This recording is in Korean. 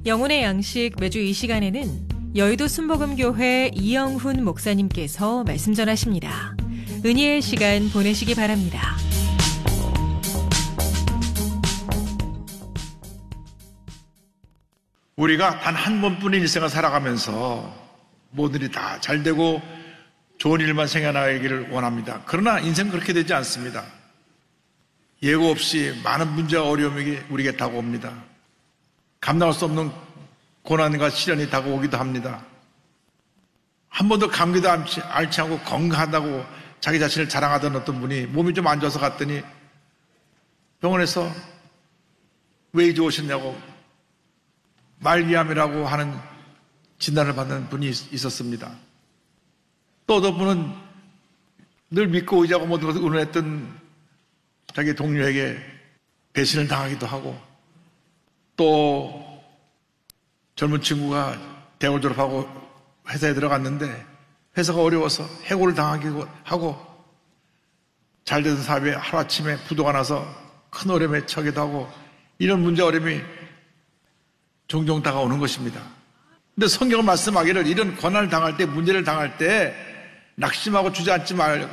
영혼의 양식 매주 이 시간에는 여의도 순복음교회 이영훈 목사님께서 말씀 전하십니다. 은혜의 시간 보내시기 바랍니다. 우리가 단 한 번뿐인 일생을 살아가면서 모든 일이 다 잘되고 좋은 일만 생겨나기를 원합니다. 그러나 인생은 그렇게 되지 않습니다. 예고 없이 많은 문제와 어려움이 우리에게 다가옵니다. 감당할 수 없는 고난과 시련이 다가오기도 합니다. 한 번도 감기도 앓지 않고 건강하다고 자기 자신을 자랑하던 어떤 분이 몸이 좀 안 좋아서 갔더니 병원에서 왜 이제 오셨냐고 말기암이라고 하는 진단을 받는 분이 있었습니다. 또 어떤 분은 늘 믿고 의지하고 모든 것을 의논했던 자기 동료에게 배신을 당하기도 하고, 또 젊은 친구가 대학을 졸업하고 회사에 들어갔는데 회사가 어려워서 해고를 당하기도 하고, 잘 되던 사업이 하루아침에 부도가 나서 큰 어려움에 처하기도 하고, 이런 문제 어려움이 종종 다가오는 것입니다. 근데 성경은 말씀하기를 이런 고난을 당할 때, 문제를 당할 때 낙심하고 주저앉지 말고